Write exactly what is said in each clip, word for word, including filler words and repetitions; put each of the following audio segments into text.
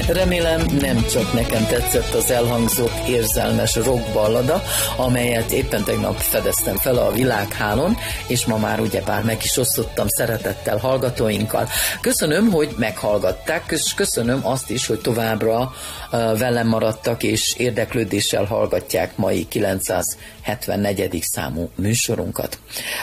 Remélem nem csak nekem tetszett az elhangzott érzelmes rockballada, amelyet éppen tegnap fedeztem fel a világhálón, és ma már ugyebár meg is osztottam szeretettel hallgatóinkkal. Köszönöm, hogy meghallgatták, és köszönöm azt is, hogy továbbra velem maradtak, és érdeklődéssel hallgatják mai kilencszázhetvennégy. számú műsorunkat.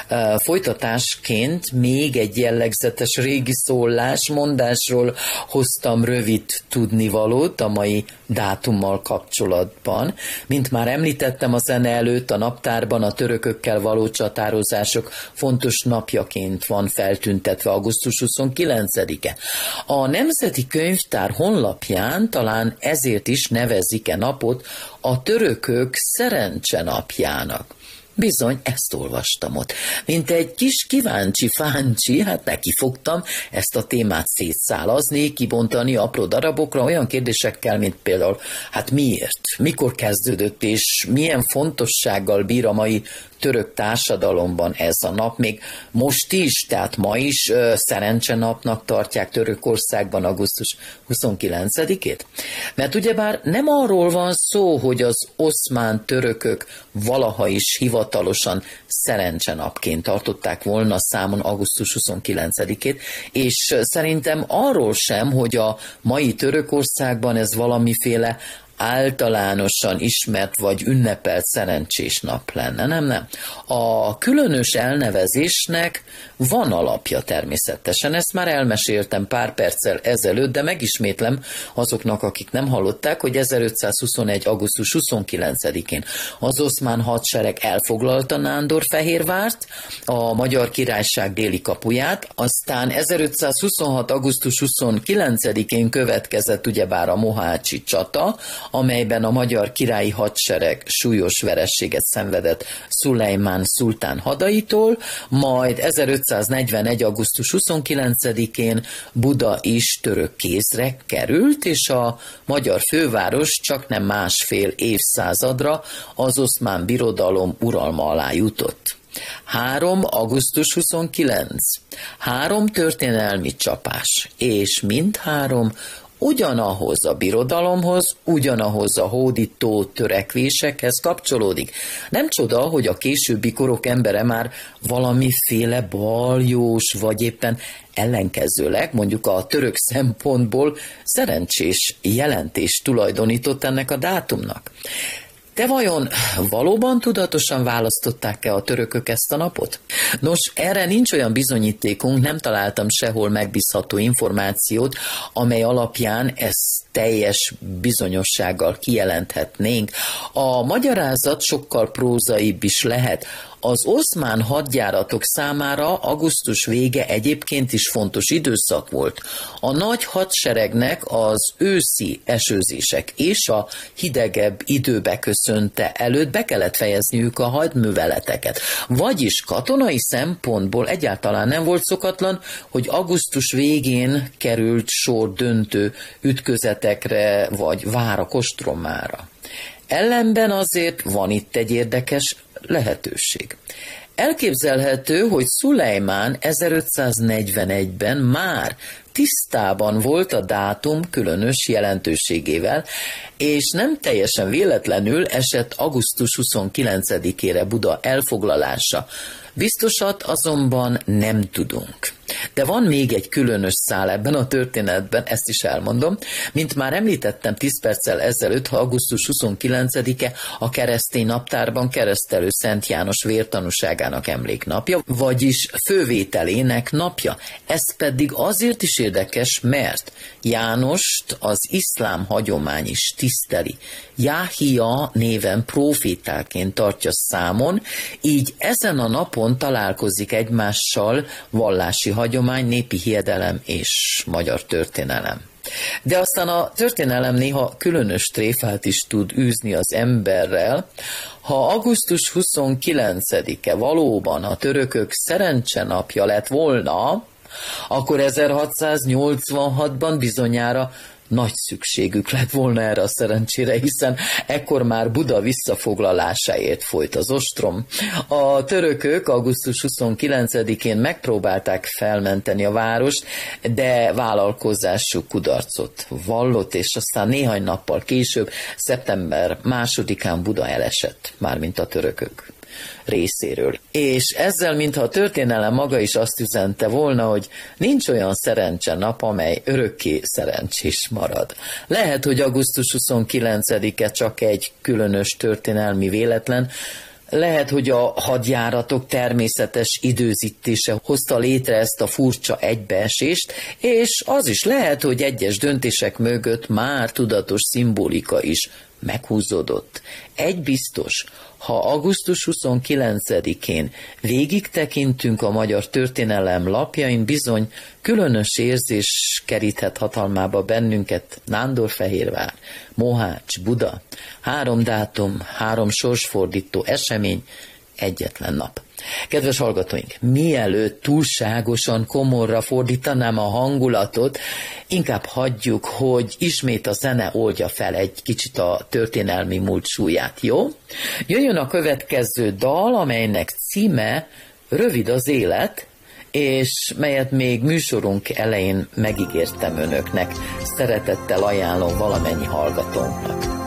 Folytatásként még egy jellegzetes régi szólás, mondásról hoztam rövid tudnivalót a mai dátummal kapcsolatban. Mint már említettem a zene előtt, a naptárban a törökökkel való csatározások fontos napjaként van feltüntetve augusztus huszonkilencedike. A Nemzeti Könyvtár honlapján talán ezért is nevezik-e napot a törökök szerencsenapjának. Bizony, ezt olvastam ott. Mint egy kis kíváncsi fáncsi, hát nekifogtam ezt a témát szétszálazni, kibontani apró darabokra, olyan kérdésekkel, mint például, hát miért, mikor kezdődött, és milyen fontossággal bír a mai török társadalomban ez a nap, még most is, tehát ma is uh, szerencsenapnak tartják Törökországban augusztus huszonkilencedikét. Mert ugyebár nem arról van szó, hogy az oszmán törökök valaha is hivatalosan szerencsenapként tartották volna számon augusztus huszonkilencedikét, és szerintem arról sem, hogy a mai Törökországban ez valamiféle általánosan ismert vagy ünnepelt szerencsés nap lenne, nem, nem. A különös elnevezésnek van alapja természetesen, ezt már elmeséltem pár perccel ezelőtt, de megismétlem azoknak, akik nem hallották, hogy ezerötszázhuszonegy. augusztus huszonkilencedikén az oszmán hadsereg elfoglalta Nándorfehérvárt, a Magyar Királyság déli kapuját, aztán ezerötszázhuszonhat. augusztus huszonkilencedikén következett ugyebár a Mohácsi csata, amelyben a magyar királyi hadsereg súlyos vereséget szenvedett Szulejmán szultán hadaitól, majd ezerötszáznegyvenegy. augusztus huszonkilencedikén Buda is török kézre került, és a magyar főváros csaknem másfél évszázadra az Oszmán Birodalom uralma alá jutott. három. augusztus huszonkilenc. Három történelmi csapás, és mindhárom ugyanahoz a birodalomhoz, ugyanahoz a hódító törekvésekhez kapcsolódik. Nem csoda, hogy a későbbi korok embere már valamiféle baljós, vagy éppen ellenkezőleg, mondjuk a török szempontból szerencsés jelentést tulajdonított ennek a dátumnak. De vajon valóban tudatosan választották-e a törökök ezt a napot? Nos, erre nincs olyan bizonyítékunk, nem találtam sehol megbízható információt, amely alapján ezt teljes bizonyossággal kijelenthetnénk. A magyarázat sokkal prózaibb is lehet. Az oszmán hadjáratok számára augusztus vége egyébként is fontos időszak volt. A nagy hadseregnek az őszi esőzések és a hidegebb időbe köszönte előtt be kellett fejezniük a hadműveleteket. Vagyis katonai szempontból egyáltalán nem volt szokatlan, hogy augusztus végén került sor döntő ütközetekre vagy várakostromára. Ellenben azért van itt egy érdekes lehetőség. Elképzelhető, hogy Szulejmán ezerötszáznegyvenegyben már tisztában volt a dátum különös jelentőségével, és nem teljesen véletlenül esett augusztus huszonkilencedikére Buda elfoglalása. Biztosat azonban nem tudunk. De van még egy különös szál ebben a történetben, ezt is elmondom. Mint már említettem tíz perccel ezelőtt, ha augusztus huszonkilencedike a keresztény naptárban Keresztelő Szent János vértanúságának emléknapja, vagyis fővételének napja. Ez pedig azért is érdekes, mert Jánost az iszlám hagyomány is tiszteli. Jáhia néven profétáként tartja számon, így ezen a napon találkozik egymással vallási hagyomány, népi hiedelem és magyar történelem. De aztán a történelem néha különös tréfát is tud űzni az emberrel. Ha augusztus huszonkilencedike valóban a törökök szerencsenapja lett volna, akkor ezerhatszáznyolcvanhatban bizonyára nagy szükségük lett volna erre a szerencsére, hiszen ekkor már Buda visszafoglalásáért folyt az ostrom. A törökök augusztus huszonkilencedikén megpróbálták felmenteni a várost, de vállalkozásuk kudarcot vallott, és aztán néhány nappal később, szeptember másodikán Buda elesett, mármint a törökök részéről. És ezzel, mintha a történelem maga is azt üzente volna, hogy nincs olyan szerencse nap, amely örökké szerencsés marad. Lehet, hogy augusztus huszonkilencedike csak egy különös történelmi véletlen, lehet, hogy a hadjáratok természetes időzítése hozta létre ezt a furcsa egybeesést, és az is lehet, hogy egyes döntések mögött már tudatos szimbolika is meghúzódott. Egy biztos, ha augusztus huszonkilencedikén végig tekintünk a magyar történelem lapjain, bizony különös érzés keríthet hatalmába bennünket Nándorfehérvár, Mohács, Buda. Három dátum, három sorsfordító esemény, egyetlen nap. Kedves hallgatóink, mielőtt túlságosan komorra fordítanám a hangulatot, inkább hagyjuk, hogy ismét a zene oldja fel egy kicsit a történelmi múlt súlyát, jó? Jöjjön a következő dal, amelynek címe Rövid az élet, és melyet még műsorunk elején megígértem önöknek. Szeretettel ajánlom valamennyi hallgatónknak.